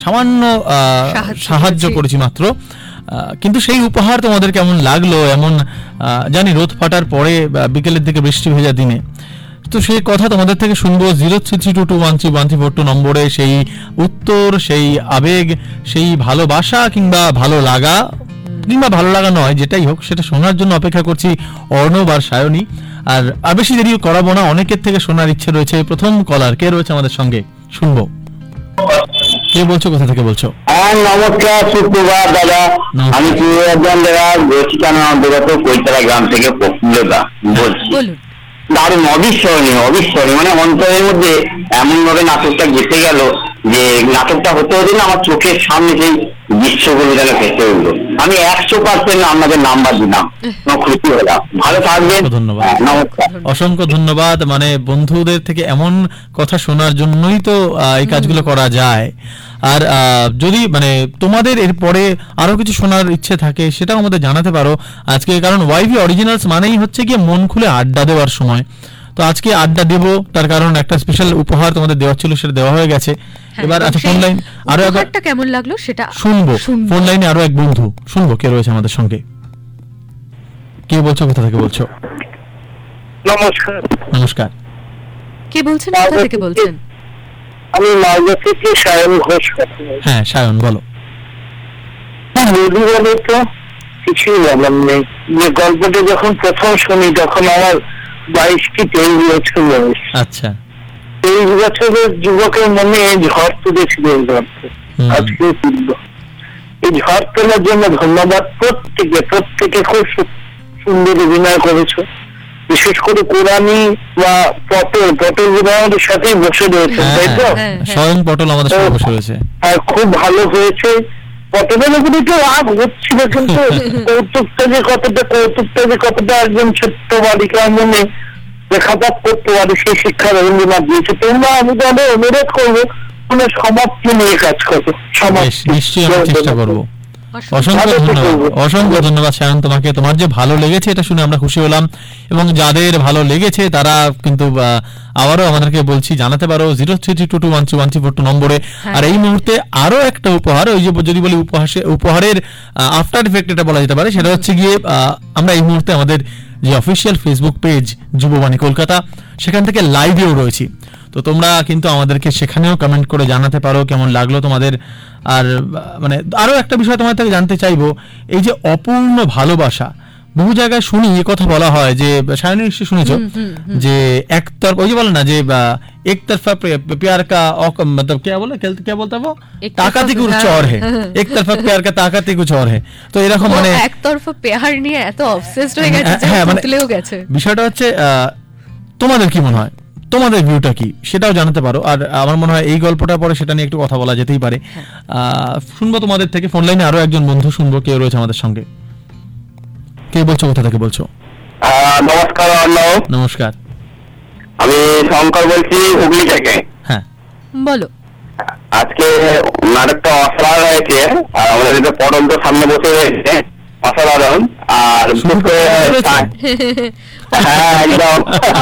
সামান্য সাহায্য করেছি মাত্র, কিন্তু সেই উপহার তোমাদের কেমন লাগলো এমন জানি রোদ ফাটার পরে বিকেলের দিকে বৃষ্টি ভেজা দিনে। তো সেই কথা তোমাদের থেকে শুনবো 0332213142 নম্বরে, সেই উত্তর, সেই আবেগ, সেই ভালোবাসা কিংবা ভালো লাগা কিংবা ভালো লাগা নয়, যেটাই হোক সেটা শোনার জন্য অপেক্ষা করছি অর্ণব আর সায়নী। আর বেশি দেরি করাবো না, অনেকের থেকে শোনার ইচ্ছে রয়েছে। প্রথম কলার কে রয়েছে আমাদের সঙ্গে, শুনবো। কে বলছো, কোথা থেকে বলছো? নমস্কার, সুপ্রভাত দাদা। আমি কৈতলা গ্রাম থেকে প্রফুল্লতা বলছি। দারুণ অবিস্মরণীয় অবিস্মরণীয়, মানে অন্তরের মধ্যে এমন ভাবে নাটকটা গেঁথে গেল যে নাটকটা হতে হতে না আমার চোখের সামনে সেই দৃশ্যগুলো যেন ভেসে উঠলো। আমি 100% আপনাদের নাম্বার দিলাম, খুশি হলাম। ভালো থাকবেন, ধন্যবাদ, নমস্কার, অসংখ্য ধন্যবাদ। মানে বন্ধুদের থেকে এমন কথা শোনার জন্যই তো এই কাজগুলো করা যায়। আর যদি মানে তোমাদের এরপরে আরো কিছু শোনার ইচ্ছে থাকে সেটাও আমাদের জানাতে পারো আজকে, কারণ ওয়াইভি অরিজিনালস মানেই হচ্ছে গিয়ে মন খুলে আড্ডা দেওয়ার সময়। তো আজকে আড্ডা দেবো, তার কারণ একটা স্পেশাল উপহার তোমাদের দেওয়া ছিল, সেটা দেওয়া হয়ে গেছে। এবার আচ্ছা, ফোন লাইন আরো একবার কেমন লাগলো সেটা শুনবো। ফোন লাইনে আরো এক বন্ধু শুনবো, কে রয়েছে আমাদের সঙ্গে, কে বলছো, কোথা থেকে বলছো? নমস্কার। নমস্কার, কে বলছেন, কোথা থেকে বলছেন? আমি মালদা থেকে সায়ন ঘোষ। হ্যাঁ সায়ন, বলো। বলি বলে তো কিছুই বলার নেই। যে গল্পটা যখন প্রথম শুনি তখন আমার 22 কি 23 বছর বয়স। আচ্ছা, 23 বছরের যুবকের মনে ঝড় তুলেছিল এই গল্প, আজকে তুলব। এই ঝড় তোলার জন্য ধন্যবাদ প্রত্যেকে খুব সুন্দর অভিনয় করেছো। বিশেষ করে কোরআনি বা পটল আমাদের সাথেই বসে রয়েছে, তাই তো? স্বয়ং পটল আমাদের সাথে বসে রয়েছে। হ্যাঁ, খুব ভালো হয়েছে। পটলের উপর একটু রাগ হচ্ছিল, কিন্তু কৌতুকটা যে কতটা একজন ছোট্ট বালিকার মনে রেখাপাত করতে পারে সেই শিক্ষা রবীন্দ্রনাথ দিয়েছে। তোমরা আমি তাহলে অনুরোধ করবো কোনো সমাপ্তি নিয়ে কাজ করো। নিশ্চয়ই আমি চেষ্টা করবো। অসংখ্য ধন্যবাদ সায়ন তোমাকে। তোমার যে ভালো লেগেছে এটা শুনে আমরা খুশি হলাম, এবং যাদের ভালো লেগেছে তারা কিন্তু আবারও আমাদেরকে বলছি জানাতে পারো 0332213142 নম্বরে। আর এই মুহূর্তে আরো একটা উপহার, ওই যে যদি বলি উপহারের আফটার ইফেক্ট এটা বলা যেতে পারে, সেটা হচ্ছে গিয়ে আমরা এই মুহূর্তে আমাদের যে অফিসিয়াল ফেসবুক পেজ যুববাণী কলকাতা, সেখান থেকে লাইভেও রয়েছি। তো তোমরা কিন্তু আমাদেরকে সেখানেও কমেন্ট করে জানাতে পারো কেমন লাগলো তোমাদের। আর মানে আরো একটা বিষয় তোমাদের থেকে জানতে চাইবো, এই যে অপূর্ণ ভালোবাসা, বহু জায়গায় শুনি এ কথা বলা হয় যে সায়নী নিশ্চয়ই শুনেছো যে একতরফা, ওই যে বলে না যে একতরফা প্যার কা मतलब क्या बोला क्या बोलता वो ताकत ही कुछ और है, একতরফা প্যার কা তাকাত ही कुछ और है। তো এরকম মানে একতরফা প্যার নিয়ে এত অবসেসড হয়ে গেছে যে ভুলেও গেছে। বিষয়টা হচ্ছে তোমাদের কি মনে হয়, তোমাদের ভিউটা কি সেটাও জানাতে পারো। আর আমার মনে হয় এই গল্পটা পরে সেটা নিয়ে একটু কথা বলা যেতেই পারে। শুনবো তোমাদের থেকে। ফোন লাইনে আরো একজন বন্ধু শুনবো, কে রয়েছে আমাদের সঙ্গে, কে বলছো, কোথা থেকে বলছো? নমস্কার অর্ণব। নমস্কার, আমি শঙ্কর বলছি হুগলি থেকে। হ্যাঁ বলো। আজকে নাটকটা অসাধারণ হয়েছে, আর আমাদের পটল তো সামনে বসে রয়েছে, অসাধারণ। আর হ্যাঁ একদম,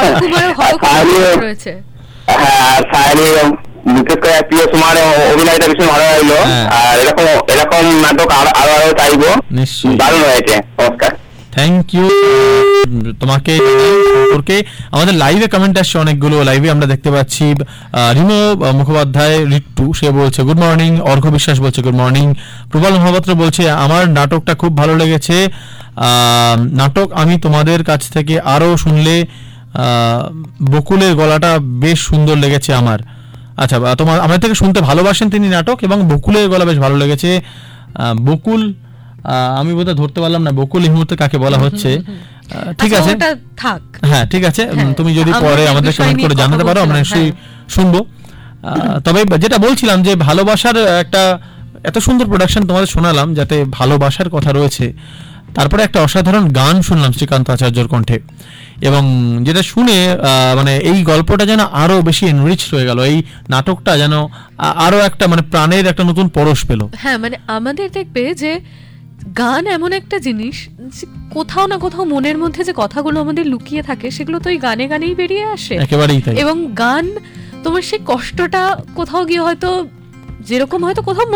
হ্যাঁ সায়নী বিশেষ করে প্রিয় কুমার অভিনয়টা ভীষণ ভালো লাগলো। আর এরকম নাটক আরো চাইবো, দারুণ হয়েছে। নমস্কার, থ্যাংক ইউ তোমাকে। আমাদের লাইভে কমেন্ট আসছে অনেকগুলো, লাইভে আমরা দেখতে পাচ্ছি রিমো মুখোপাধ্যায় রিট্টু, সে বলছে গুড মর্নিং। অর্ঘ বিশ্বাস বলছে গুড মর্নিং। প্রবল মহাপাত্র বলছে আমার নাটকটা খুব ভালো লেগেছে, নাটক আমি তোমাদের কাছ থেকে আরো শুনলে, বকুলের গলাটা বেশ সুন্দর লেগেছে আমার। আচ্ছা, তোমার আমাদের থেকে শুনতে ভালোবাসেন তিনি নাটক, এবং বকুলের গলা বেশ ভালো লেগেছে। বকুল আমি বোধহয় ধরতে পারলাম না বকুল এই মুহূর্তে কাকে বলা হচ্ছে। ঠিক আছে, হ্যাঁ ঠিক আছে, তুমি যদি পরে আমাদের কমেন্ট করে জানাতে পারো আমরা নিশ্চয়ই শুনবো। তবে যেটা বলছিলাম যে ভালোবাসার একটা এত সুন্দর প্রোডাকশন তোমাদের শোনালাম, যাতে ভালোবাসার কথা রয়েছে। তারপরে একটা অসাধারণ গান শুনলাম শ্রীকান্ত আচার্যর কণ্ঠে, এবং যেটা শুনে মানে এই গল্পটা যেন আরো বেশি এনরিচ হয়ে গেল, এই নাটকটা যেন আরো একটা মানে প্রাণের একটা নতুন পরশ পেল। হ্যাঁ, মানে আমাদের দেখবে যে গান এমন একটা জিনিস, কোথাও না কোথাও মনের মধ্যে যে কথাগুলো আমাদের লুকিয়ে থাকে সেগুলো তো ওই গানেই বেরিয়ে আসে একেবারেই তাই। এবং গান তোমার সেই কষ্টটা কোথাও গিয়ে হয়তো যেরকম হয়তো কোথাও